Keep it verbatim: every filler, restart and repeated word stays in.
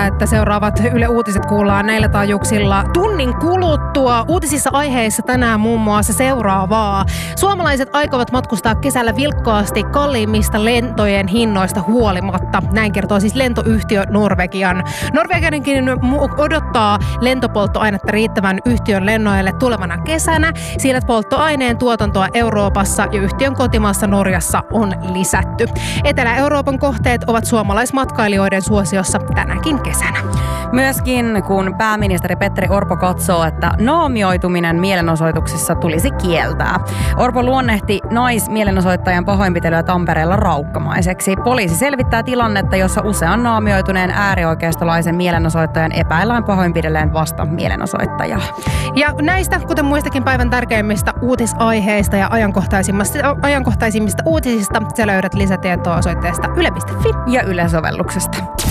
että seuraavat Yle Uutiset kuullaan näillä taajuuksilla tunnin kuluttua. Uutisissa aiheissa tänään muun muassa seuraavaa. Suomalaiset aikovat matkustaa kesällä vilkkaasti kalliimmista lentojen hinnoista huolimatta. Näin kertoo siis lentoyhtiö Norwegian. Norwegiankin odottaa lentopolttoainetta riittävän yhtiön lennoille tulevana kesänä, sillä polttoaineen tuotantoa Euroopassa ja yhtiön kotimaassa Norjassa on lisätty. Etelä-Euroopan kohteet ovat suomalaismatkailijoiden suosiossa tänäkin kesänä. Myöskin kun pääministeri Petteri Orpo katsoo, että naamioituminen mielenosoituksissa tulisi kieltää. Orpo luonnehti naismielenosoittajan pahoinpitelyä Tampereella raukkamaiseksi. Poliisi selvittää tilannetta, jossa usean naamioituneen äärioikeistolaisen mielenosoittajan epäillään pahoinpidelleen vasta mielenosoittajaa. Ja näistä, kuten muistakin päivän tärkeimmistä uutisaiheista ja ajankohtaisimmista, ajankohtaisimmista uutisista, sä löydät lisätietoa osoitteesta yle piste fi ja Yle-sovelluksesta.